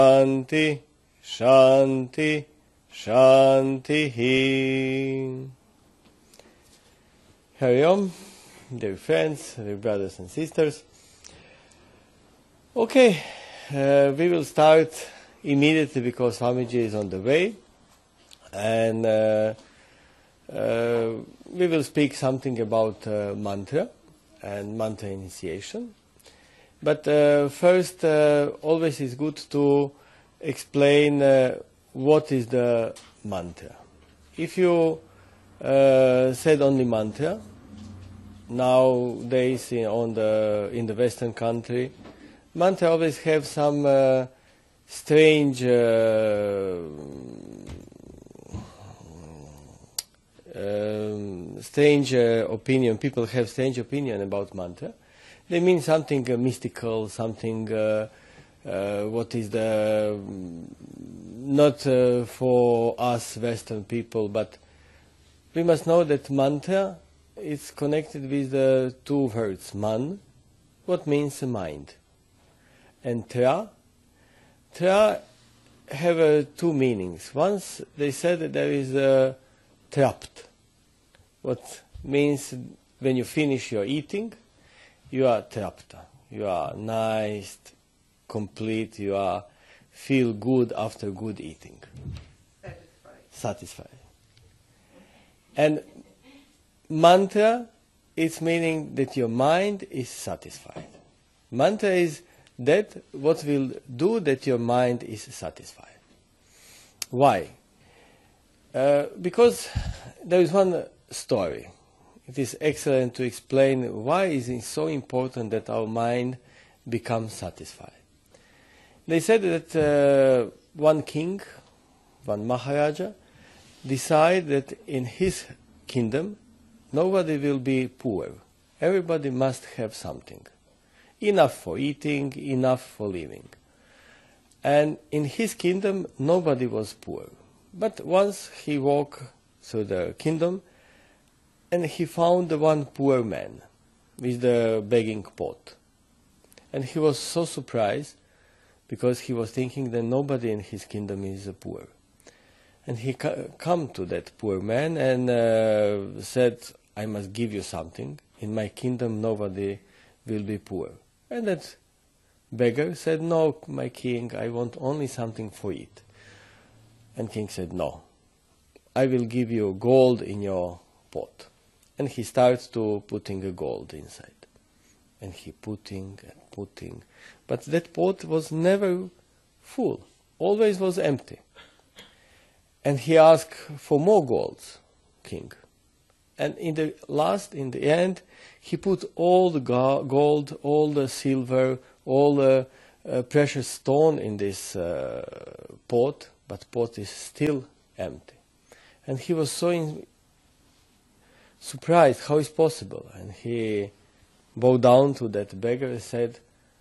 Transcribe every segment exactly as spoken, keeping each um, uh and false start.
Shanti, Shanti, Shanti. Hari Om, dear friends, dear brothers and sisters. Okay, uh, we will start immediately because Swamiji is on the way, and uh, uh, we will speak something about uh, mantra and mantra initiation. But uh, first, uh, always is good to explain uh, what is the mantra. If you uh, said only mantra, nowadays in, on the, in the Western country, mantra always have some uh, strange uh, um, strange uh, opinion. People have strange opinion about mantra. They mean something uh, mystical, something uh, uh, what is the not uh, for us Western people, but we must know that mantra is connected with the two words man, what means mind, and tra. Tra have uh, two meanings. Once they said that there is a trapped, what means when you finish your eating, you are trapped. You are nice, complete. You are feel good after good eating. Satisfied. Satisfied. And mantra, it's meaning that your mind is satisfied. Mantra is that what will do that your mind is satisfied. Why? Uh, because there is one story. It is excellent to explain why is it so important that our mind becomes satisfied. They said that uh, one king, one Maharaja, decided that in his kingdom nobody will be poor. Everybody must have something. Enough for eating, enough for living. And in his kingdom nobody was poor. But once he walked through the kingdom, and he found the one poor man with the begging pot. And he was so surprised because he was thinking that nobody in his kingdom is poor. And he ca- come to that poor man and uh, said, I must give you something. In my kingdom nobody will be poor. And that beggar said, no, my king, I want only something for it. And king said, no, I will give you gold in your pot. And he starts to putting a gold inside. And he putting and putting. But that pot was never full. Always was empty. And he asked for more gold, king. And in the last, in the end, he put all the go- gold, all the silver, all the uh, precious stone in this uh, pot. But pot is still empty. And he was so in, surprised, how is possible? And he bowed down to that beggar and said,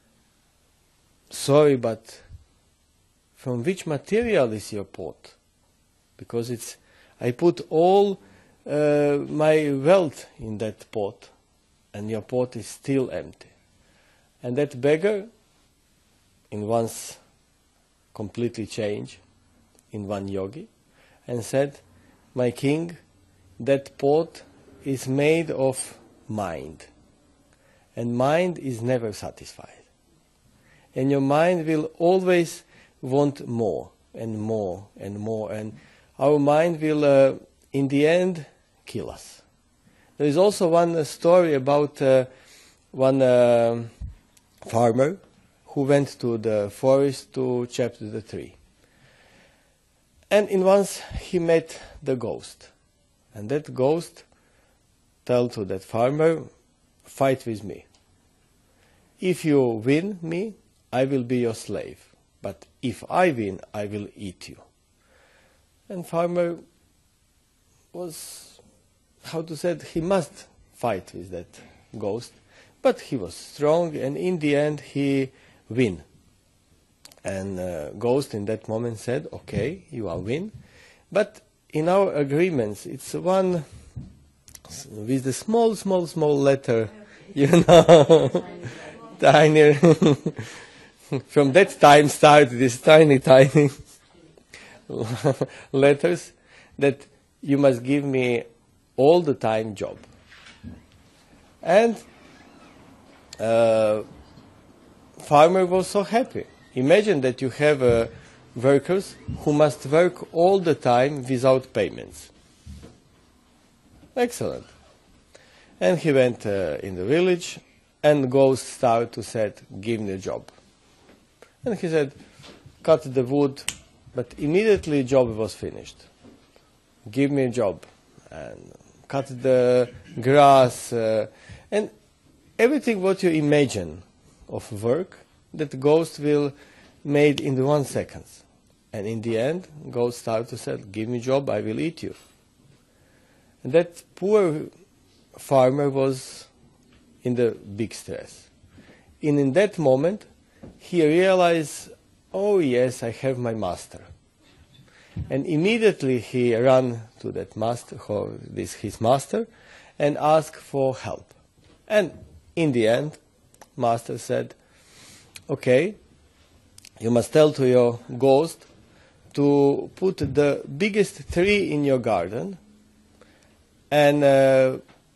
sorry, but from which material is your pot? Because it's, I put all uh, my wealth in that pot, and your pot is still empty. And that beggar, in once completely changed, in one yogi, and said, my king, that pot is made of mind. And mind is never satisfied. And your mind will always want more and more and more. And our mind will, uh, in the end, kill us. There is also one uh, story about uh, one uh, farmer who went to the forest to chop the tree. And in once he met the ghost. And that ghost tell to that farmer, fight with me. If you win me, I will be your slave. But if I win, I will eat you. And farmer was, how to say, he must fight with that ghost. But he was strong, and in the end he win. And uh, ghost in that moment said, okay, you are win. But in our agreements, it's one with the small, small, small letter, you know, tiny. from that time start these tiny, tiny letters that you must give me all the time job. And uh, farmer was so happy. Imagine that you have uh, workers who must work all the time without payments. Excellent. And he went uh, in the village, and ghost started to say, give me a job. And he said, cut the wood, but immediately job was finished. Give me a job. And cut the grass, uh, and everything what you imagine of work, that ghost will made in the one second. And in the end, ghost started to say, give me job, I will eat you. And that poor farmer was in the big stress. And in that moment, he realized, oh yes, I have my master. And immediately he ran to that master, or this his master, and asked for help. And in the end, master said, okay, you must tell to your ghost to put the biggest tree in your garden, and uh,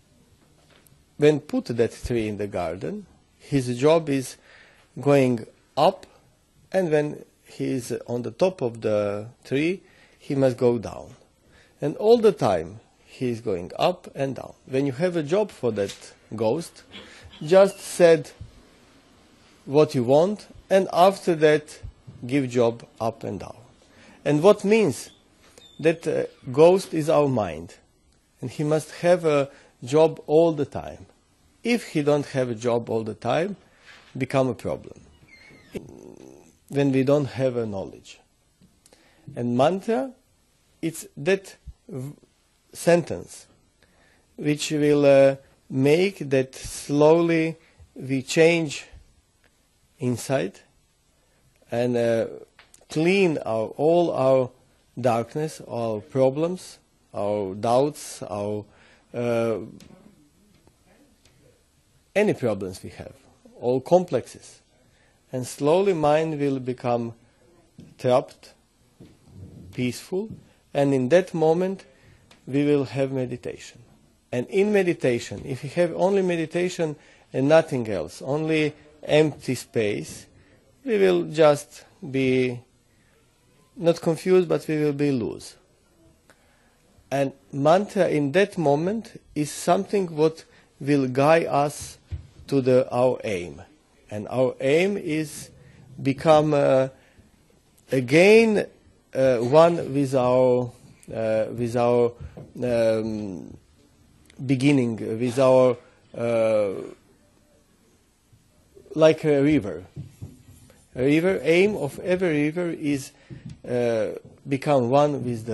when put that tree in the garden, his job is going up, and when he is on the top of the tree, he must go down. And all the time, he is going up and down. When you have a job for that ghost, just said what you want, and after that, give job up and down. And what means? That uh, ghost is our mind, and he must have a job all the time. If he don't have a job all the time, become a problem. When we don't have a knowledge. And mantra, it's that sentence which will uh, make that slowly we change inside and uh, clean our, all our darkness, our problems, our doubts, our uh, any problems we have, all complexes. And slowly mind will become trapped, peaceful, and in that moment we will have meditation. And in meditation, if you have only meditation and nothing else, only empty space, we will just be not confused, but we will be loose. And mantra in that moment is something what will guide us to the, our aim. And our aim is become uh, again uh, one with our uh, with our um, beginning, with our uh, like a river. A river aim of every river is uh, become one with the